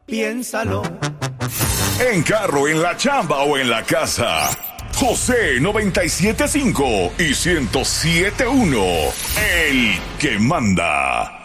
Piénsalo. En carro, en la chamba o en la casa. José 97.5 y 107.1. El que manda.